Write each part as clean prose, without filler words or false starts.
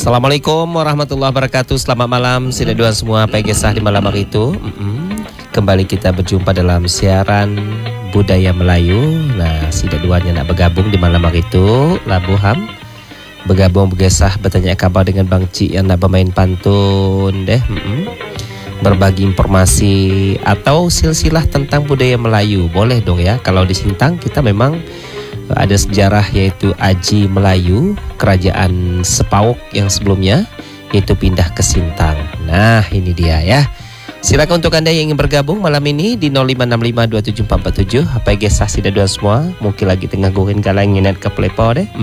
Assalamualaikum warahmatullahi wabarakatuh. Selamat malam Sidaduan semua Pegesah di malam hari itu. Kembali kita berjumpa dalam siaran Budaya Melayu. Nah, Sidaduannya nak bergabung di malam hari itu Labuham bergabung bergesah bertanya kabar dengan Bang Cik yang nak bermain pantun deh. Berbagi informasi atau silsilah tentang budaya Melayu. Boleh dong ya. Kalau di Sintang kita memang ada sejarah yaitu Aji Melayu, kerajaan Sepauk yang sebelumnya yaitu pindah ke Sintang. Nah, ini dia ya. Silakan untuk Anda yang ingin bergabung malam ini di 0565274447. Apa gesah Sidaduan semua? Mungkin lagi tengah goreng galang nginat ke Plepo deh.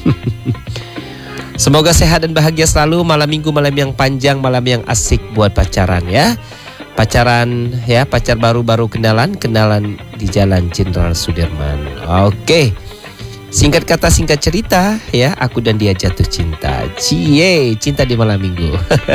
Semoga sehat dan bahagia selalu. Malam minggu, malam yang panjang, malam yang asik buat pacaran ya. Pacaran ya, pacar baru-baru kenalan di Jalan Jenderal Sudirman. Oke. Singkat kata singkat cerita ya, aku dan dia jatuh cinta. Cie, cinta di malam minggu.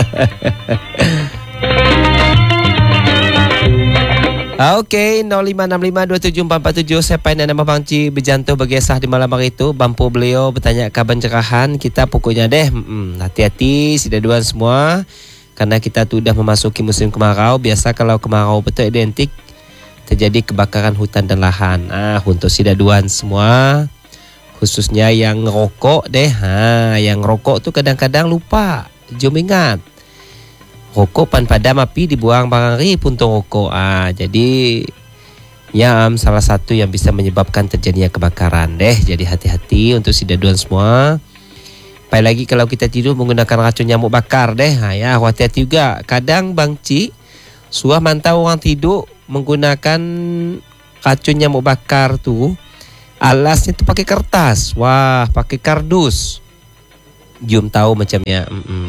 Oke, 0565274447. Saya pain nama Bang Ci berjantung bergesah di malam hari itu. Bampu beliau bertanya kabar cerahan. Kita pokoknya deh hati-hati Sidaduan semua, karena kita tuh udah memasuki musim kemarau. Biasa kalau kemarau betul identik terjadi kebakaran hutan dan lahan. Untuk Sidaduan semua, khususnya yang ngerokok deh. Yang ngerokok tuh kadang-kadang lupa. Jom ingat, rokok pan padam api dibuang barangri puntung rokok. Jadi ya salah satu yang bisa menyebabkan terjadinya kebakaran deh. Jadi hati-hati untuk Sidaduan semua. Apalagi kalau kita tidur menggunakan racun nyamuk bakar deh. Ya hati-hati juga. Kadang Bang Ci suah mantau orang tidur menggunakan racun nyamuk bakar tuh, alasnya tuh pakai kertas. Wah, pakai kardus. Jom tahu macamnya.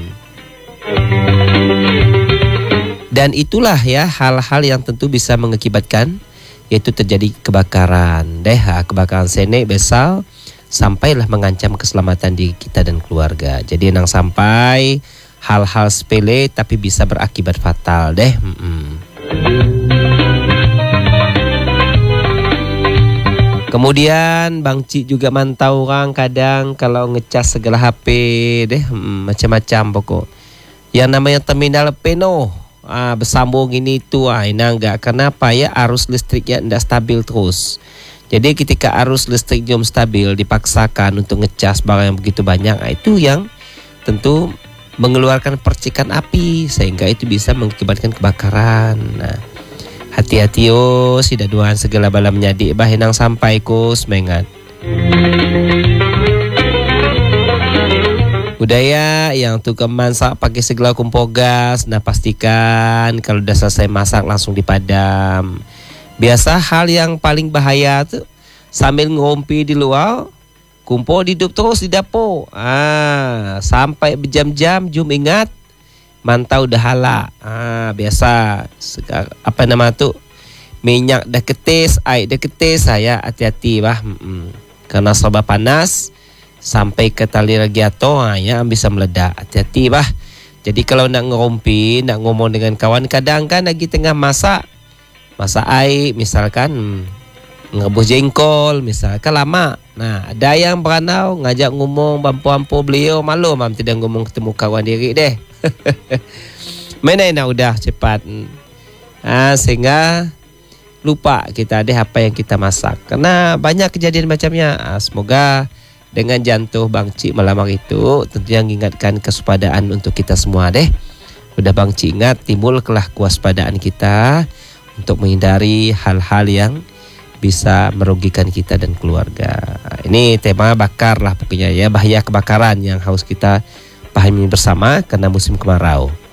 Dan itulah ya hal-hal yang tentu bisa mengakibatkan yaitu terjadi kebakaran deh. Kebakaran senek besar sampailah mengancam keselamatan diri kita dan keluarga. Jadi nang sampai hal-hal sepele tapi bisa berakibat fatal deh. Kemudian Bang Cik juga mantau orang kadang kalau ngecas segala HP deh, macam-macam pokok. Yang namanya terminal penuh, bersambung ini itu, ini enggak. Kenapa ya? Arus listriknya tidak stabil terus. Jadi ketika arus listrik jom stabil, dipaksakan untuk ngecas barang yang begitu banyak, itu yang tentu mengeluarkan percikan api sehingga itu bisa mengakibatkan kebakaran. Nah, hati-hati Sidaduan segala bala menyadik bahenang sampai semangat. Budaya yang tukang masak pakai segala kompor gas. Nah, pastikan kalau udah selesai masak langsung dipadam. Biasa hal yang paling bahaya tuh sambil ngompi di luar, kompor hidup terus di dapur. Sampai berjam-jam. Jom ingat, mantau dah halak. Biasa apa nama tu, minyak dah ketis, air dah ketis. Saya hati-hati bah. Karena serba panas sampai ke tali radiator ya bisa meledak. Hati-hati bah. Jadi kalau nak ngerumpi, nak ngomong dengan kawan, kadang kan lagi tengah masak air misalkan, ngerebus jengkol misalkan lama. Nah, ada yang beranau ngajak ngomong bampu-bampu beliau, malu mam tidak ngomong ketemu kawan diri deh. Mana nak udah cepat. Sehingga lupa kita deh apa yang kita masak. Karena banyak kejadian macamnya. Semoga dengan jantung Bang Cik malam hari itu tentunya mengingatkan kewaspadaan untuk kita semua deh. Udah Bang Cik ingat, timbullah kewaspadaan kita untuk menghindari hal-hal yang bisa merugikan kita dan keluarga. Ini tema bakar lah pokoknya ya, bahaya kebakaran yang harus kita pahami bersama karena musim kemarau.